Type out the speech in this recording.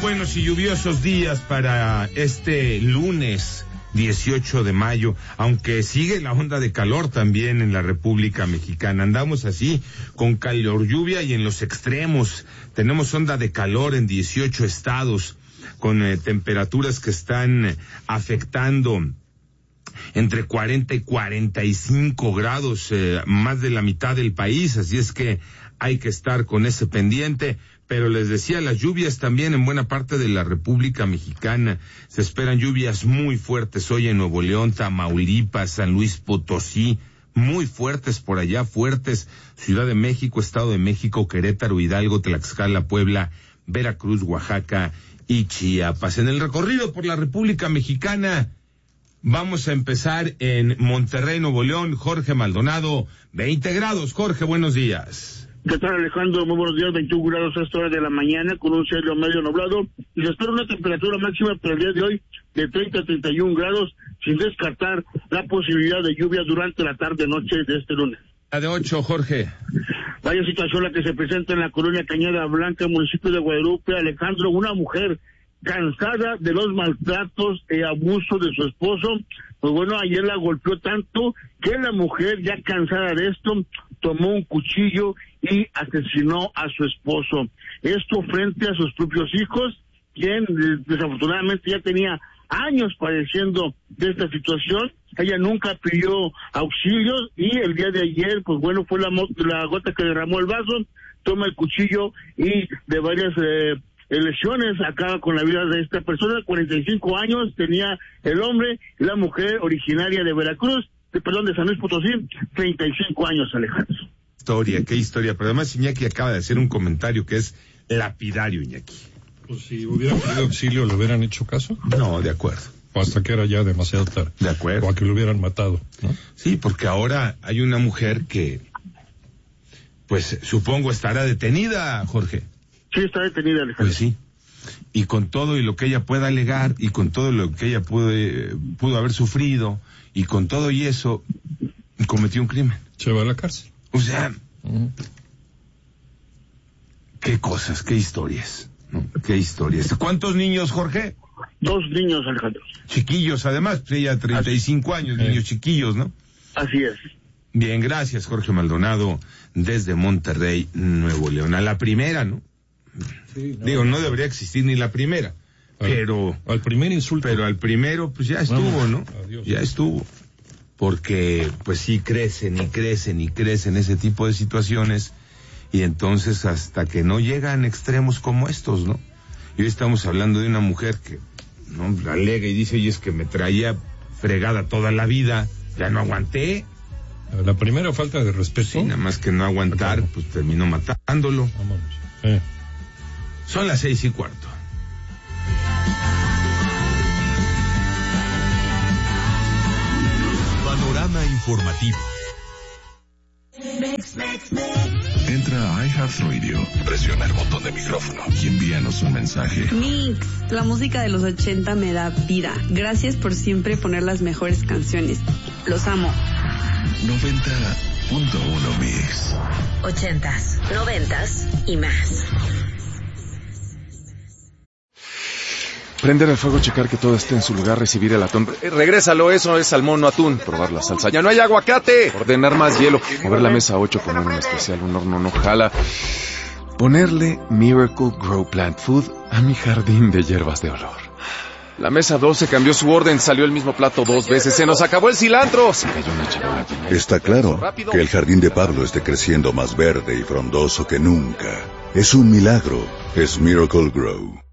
buenos y lluviosos días para este lunes 18 de mayo, aunque sigue la onda de calor también en la República Mexicana. Andamos así, con calor, lluvia y en los extremos. Tenemos onda de calor en 18 estados, con temperaturas que están afectando entre 40 y 45 grados, más de la mitad del país, así es que hay que estar con ese pendiente. Pero les decía, las lluvias también en buena parte de la República Mexicana. Se esperan lluvias muy fuertes hoy en Nuevo León, Tamaulipas, San Luis Potosí, muy fuertes por allá, fuertes. Ciudad de México, Estado de México, Querétaro, Hidalgo, Tlaxcala, Puebla, Veracruz, Oaxaca y Chiapas. En el recorrido por la República Mexicana, vamos a empezar en Monterrey, Nuevo León. Jorge Maldonado, 20 grados. Jorge, buenos días. ¿Qué tal, Alejandro? Muy buenos días. 21 grados a esta hora de la mañana, con un cielo medio nublado, y se espera una temperatura máxima para el día de hoy de 30 a 31 grados, sin descartar la posibilidad de lluvia durante la tarde-noche de este lunes. La de 8, Jorge. Vaya situación la que se presenta en la colonia Cañada Blanca, municipio de Guadalupe, Alejandro. Una mujer cansada de los maltratos y abuso de su esposo, pues bueno, ayer la golpeó tanto que la mujer, ya cansada de esto, tomó un cuchillo y asesinó a su esposo. Esto frente a sus propios hijos, quien desafortunadamente ya tenía años padeciendo de esta situación. Ella nunca pidió auxilios y el día de ayer, pues bueno, fue la gota que derramó el vaso. Toma el cuchillo y de varias lesiones acaba con la vida de esta persona. 45 años tenía el hombre, la mujer originaria de Veracruz, de San Luis Potosí, 35 años, Alejandro. Qué historia, pero además Iñaki acaba de hacer un comentario que es lapidario, Iñaki. Pues si hubieran pedido auxilio, ¿le hubieran hecho caso? No, de acuerdo. O hasta que era ya demasiado tarde. De acuerdo. O a que lo hubieran matado, ¿no? Sí, porque ahora hay una mujer que, pues, supongo estará detenida, Jorge. Sí, está detenida, Alejandro. Pues sí. Y con todo y lo que ella pueda alegar, y con todo lo que ella pudo haber sufrido, y con todo y eso, cometió un crimen. Se va a la cárcel. O sea, qué cosas, qué historias, ¿no? Qué historias. ¿Cuántos niños, Jorge? 2 niños, Alejandro. Chiquillos, además, pues ella 35 años, niños chiquillos, ¿no? Así es. Bien, gracias, Jorge Maldonado, desde Monterrey, Nuevo León. A la primera, ¿no? Sí, Digo, no debería existir ni la primera, pero... Al primer insulto. Pero al primero, pues ya estuvo, ¿no? Adiós. Ya estuvo. Porque, pues sí, crecen ese tipo de situaciones, y entonces hasta que no llegan extremos como estos, ¿no? Y hoy estamos hablando de una mujer que, ¿no?, alega y dice, oye, es que me traía fregada toda la vida, ya no aguanté. La primera falta de respeto. Sí, nada más que no aguantar, pues terminó matándolo. Vámonos. Son las 6:15. Panorama informativo. Entra a iHeartRadio, presiona el botón de micrófono y envíanos un mensaje. Mix, la música de los 80 me da vida. Gracias por siempre poner las mejores canciones. Los amo. 90.1 Mix. 80s, 90s y más. Prender el fuego, checar que todo esté en su lugar, recibir el atún. Regrésalo, eso es salmón, no atún. Probar la salsa. ¡Ya no hay aguacate! Ordenar más hielo. Mover la mesa 8, poner un especial, un horno no jala. Ponerle Miracle Grow Plant Food a mi jardín de hierbas de olor. La mesa 12 cambió su orden, salió el mismo plato 2 veces. ¡Se nos acabó el cilantro! Se cayó una charola llena. Está claro que el jardín de Pablo esté creciendo más verde y frondoso que nunca. Es un milagro. Es Miracle Grow.